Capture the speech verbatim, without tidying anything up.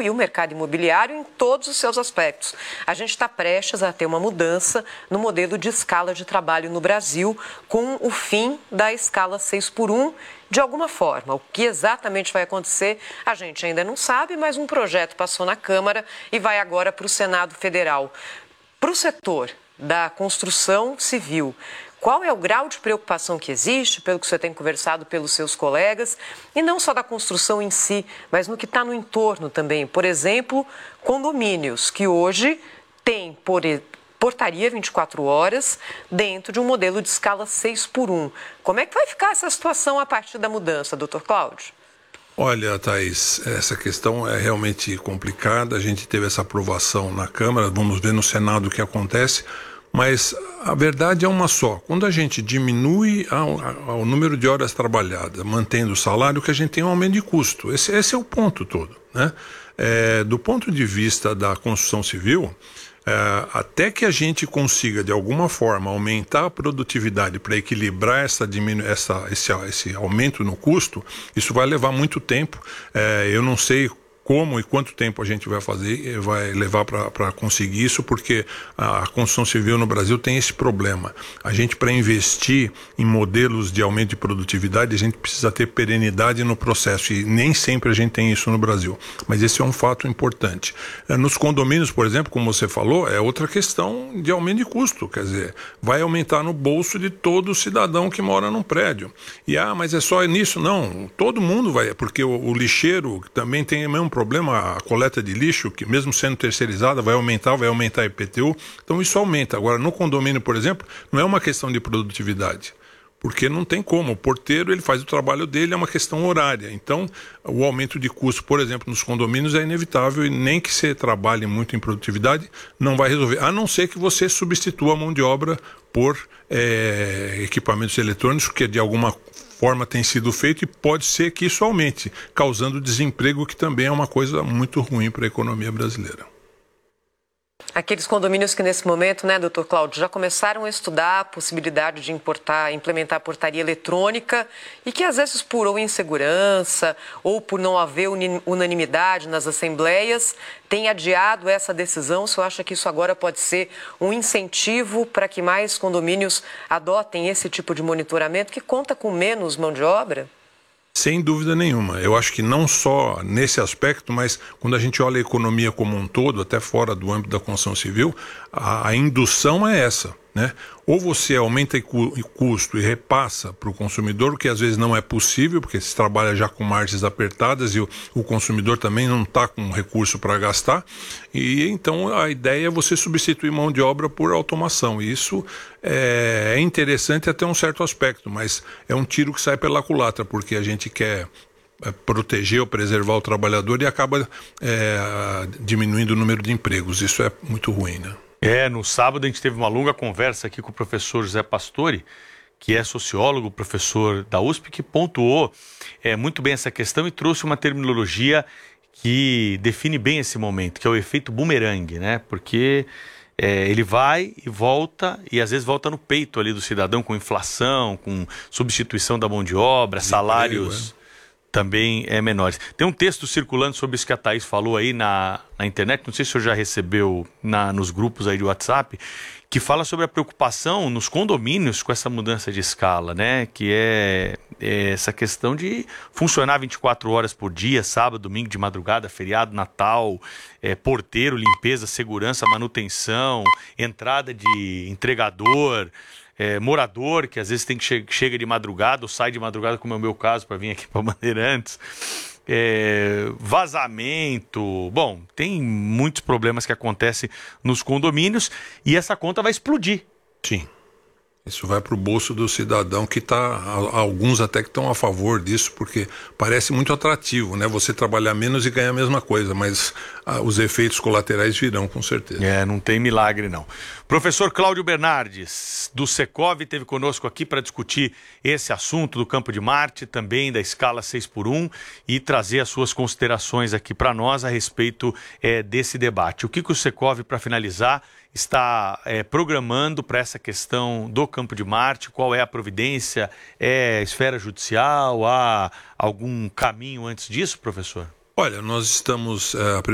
e o mercado imobiliário em todos os seus aspectos. A gente está prestes a ter uma mudança no modelo de escala de trabalho no Brasil, com o fim da escala seis por um, de alguma forma. O que exatamente vai acontecer, a gente ainda não sabe, mas um projeto passou na Câmara e vai agora para o Senado Federal. Para o setor da construção civil, qual é o grau de preocupação que existe, pelo que você tem conversado pelos seus colegas, e não só da construção em si, mas no que está no entorno também? Por exemplo, condomínios, que hoje têm por, portaria vinte e quatro horas dentro de um modelo de escala seis por um. Como é que vai ficar essa situação a partir da mudança, doutor Cláudio? Olha, Thaís, essa questão é realmente complicada. A gente teve essa aprovação na Câmara, vamos ver no Senado o que acontece. Mas a verdade é uma só. Quando a gente diminui o número de horas trabalhadas, mantendo o salário, que a gente tem um aumento de custo. Esse, esse é o ponto todo, né? É, do ponto de vista da construção civil, é, até que a gente consiga, de alguma forma, aumentar a produtividade para equilibrar essa, diminu- essa, esse, esse aumento no custo, isso vai levar muito tempo. É, eu não sei como e quanto tempo a gente vai fazer, vai levar para conseguir isso, porque a, a construção civil no Brasil tem esse problema. A gente, para investir em modelos de aumento de produtividade, a gente precisa ter perenidade no processo, e nem sempre a gente tem isso no Brasil. Mas esse é um fato importante. Nos condomínios, por exemplo, como você falou, é outra questão de aumento de custo, quer dizer, vai aumentar no bolso de todo cidadão que mora num prédio. E, ah, mas é só nisso? Não, todo mundo vai, porque o, o lixeiro também tem o mesmo problema, a coleta de lixo, que mesmo sendo terceirizada, vai aumentar, vai aumentar a I P T U, então isso aumenta. Agora, no condomínio, por exemplo, não é uma questão de produtividade, porque não tem como, o porteiro ele faz o trabalho dele, é uma questão horária, então o aumento de custo, por exemplo, nos condomínios é inevitável, e nem que você trabalhe muito em produtividade, não vai resolver, a não ser que você substitua a mão de obra por é, equipamentos eletrônicos, que de alguma forma tem sido feito, e pode ser que isso aumente, causando desemprego, que também é uma coisa muito ruim para a economia brasileira. Aqueles condomínios que nesse momento, né, doutor Cláudio, já começaram a estudar a possibilidade de importar, implementar a portaria eletrônica, e que às vezes por ou insegurança ou por não haver unanimidade nas assembleias, tem adiado essa decisão. O senhor acha que isso agora pode ser um incentivo para que mais condomínios adotem esse tipo de monitoramento, que conta com menos mão de obra? Sem dúvida nenhuma. Eu acho que não só nesse aspecto, mas quando a gente olha a economia como um todo, até fora do âmbito da construção civil, a, a indução é essa, né? Ou você aumenta o custo e repassa para o consumidor, o que às vezes não é possível, porque se trabalha já com margens apertadas e o, o consumidor também não está com recurso para gastar, e então a ideia é você substituir mão de obra por automação, e isso é, é interessante até um certo aspecto, mas é um tiro que sai pela culatra, porque a gente quer proteger ou preservar o trabalhador e acaba é, diminuindo o número de empregos. Isso é muito ruim, né? É, no sábado a gente teve uma longa conversa aqui com o professor José Pastore, que é sociólogo, professor da U S P, que pontuou é, muito bem essa questão e trouxe uma terminologia que define bem esse momento, que é o efeito bumerangue, né? Porque é, ele vai e volta, e às vezes volta no peito ali do cidadão, com inflação, com substituição da mão de obra, de salários... Emprego, é. Também é menores. Tem um texto circulando sobre isso que a Thaís falou aí na, na internet, não sei se o senhor já recebeu na, nos grupos aí de WhatsApp, que fala sobre a preocupação nos condomínios com essa mudança de escala, né? Que é, é essa questão de funcionar vinte e quatro horas por dia, sábado, domingo, de madrugada, feriado, Natal, é, porteiro, limpeza, segurança, manutenção, entrada de entregador... É, morador, que às vezes tem que che chega de madrugada ou sai de madrugada, como é o meu caso, para vir aqui para Bandeirantes, é, vazamento, bom, tem muitos problemas que acontecem nos condomínios e essa conta vai explodir. Sim. Isso vai para o bolso do cidadão, que está, alguns até que estão a favor disso, porque parece muito atrativo, né? Você trabalhar menos e ganhar a mesma coisa, mas ah, os efeitos colaterais virão, com certeza. É, não tem milagre não. Professor Cláudio Bernardes, do Secov, esteve conosco aqui para discutir esse assunto do Campo de Marte, também da escala seis por um, e trazer as suas considerações aqui para nós a respeito é, desse debate. O que, que o Secov, para finalizar, está é, programando para essa questão do Campo de Marte? Qual é a providência? É esfera judicial? Há algum caminho antes disso, professor? Olha, nós estamos... Uh,